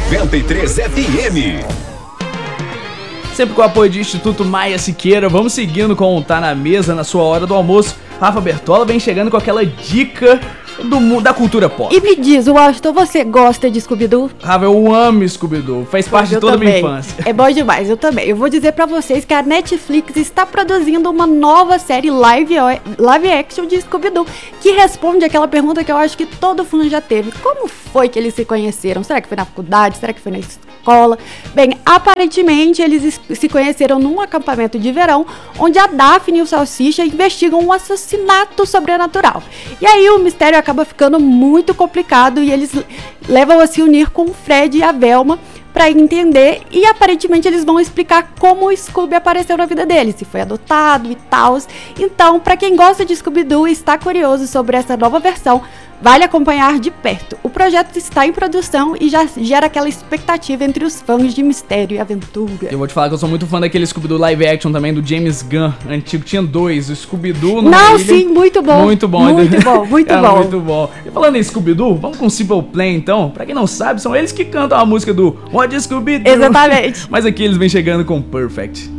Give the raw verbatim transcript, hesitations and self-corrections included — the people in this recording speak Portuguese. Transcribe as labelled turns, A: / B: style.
A: noventa e três F M.
B: Sempre com o apoio de Instituto Maia Siqueira, vamos seguindo com o Tá na Mesa na sua hora do almoço. Rafa Bertola vem chegando com aquela dica do, da cultura pop.
C: E me diz, Washington, você gosta de Scooby-Doo?
B: Rafa, eu amo Scooby-Doo, faz parte de toda a minha infância.
C: É bom demais, eu também. Eu vou dizer pra vocês que a Netflix está produzindo uma nova série live, live action de Scooby-Doo, que responde aquela pergunta que eu acho que todo fã já teve. Como foi que eles se conheceram? Será que foi na faculdade? Será que foi na escola? Bem, aparentemente eles se conheceram num acampamento de verão, onde a Daphne e o Salsicha investigam um assassinato sobrenatural. E aí o mistério acaba ficando muito complicado e eles levam a se unir com o Fred e a Velma para entender, e aparentemente eles vão explicar como o Scooby apareceu na vida dele, se foi adotado e tal. Então, para quem gosta de Scooby-Doo e está curioso sobre essa nova versão, vale acompanhar de perto. O projeto está em produção e já gera aquela expectativa entre os fãs de mistério e aventura.
B: Eu vou te falar que eu sou muito fã daquele Scooby-Doo live action também, do James Gunn, antigo. Tinha dois, o Scooby-Doo...
C: Não, ilha. Sim, muito bom.
B: Muito bom.
C: Muito bom, muito
B: Era
C: bom.
B: muito bom. E falando em Scooby-Doo, vamos com Simple Plan então. Pra quem não sabe, são eles que cantam a música do What is Scooby-Doo.
C: Exatamente.
B: Mas aqui eles vêm chegando com Perfect.